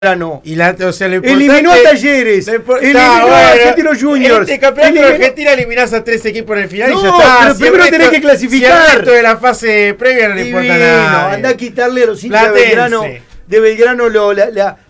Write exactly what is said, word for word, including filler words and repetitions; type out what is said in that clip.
No. Y la, o sea, lo eliminó a Talleres, eliminó no, bueno, a Argentinos Juniors. En este campeonato eliminó... de Argentina eliminás a tres equipos en el final no, y ya está. pero si primero resto, tenés que clasificar. Si el resto de la fase previa no le importa nada. Andá a quitarle a los hinchas de Belgrano, de Belgrano lo, la, la,